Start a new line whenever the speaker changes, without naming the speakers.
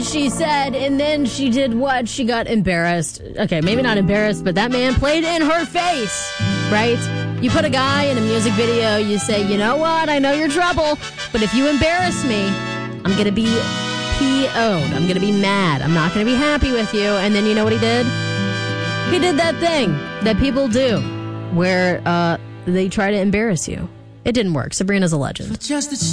she said, and then she did what? She got embarrassed. Okay, maybe not embarrassed, but that man played in her face, right? You put a guy in a music video, you say, you know what? I know you're trouble, but if you embarrass me, I'm going to be PO'd. I'm going to be mad. I'm not going to be happy with you. And then you know what he did? He did that thing that people do where they try to embarrass you. It didn't work. Sabrina's a legend.